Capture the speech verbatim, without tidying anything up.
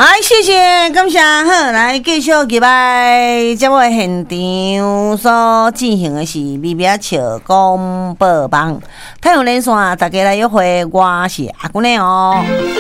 哎，谢谢，感谢。好，来继续入来节目的现场所进行的是咪咪笑广播网，太阳连线，大家来约会，我是阿姑娘哦。